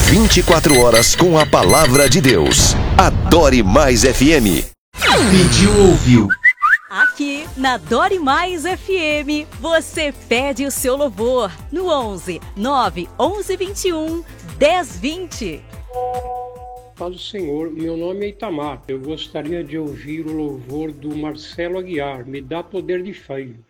24 horas com a palavra de Deus. Adore Mais FM. Pediu, ouviu. Aqui na Dore Mais FM, você pede o seu louvor no 11 9 11 21 10 20. Paz do Senhor, meu nome é Itamar. Eu gostaria de ouvir o louvor do Marcelo Aguiar, Me Dá Poder de Fé.